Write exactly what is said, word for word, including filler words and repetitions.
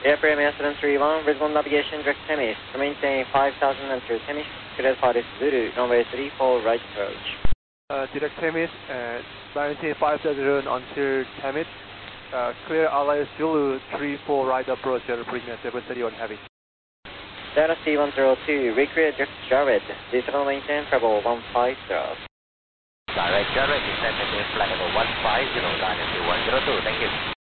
Air Premier seven three one, visible navigation direct Temis, to maintain five thousand and through Temis, clear Paris Zulu, runway three four right approach. Uh, direct Temis, uh, maintain five thousand until Temis, uh, clear Alias Zulu three four right approach, Aeropremia seven three one heavy. Data C one zero two, recreate direct Jared, descent maintain travel one five zero. Direct Jared, descent maintain flight level one five zero, line two one zero two, thank you.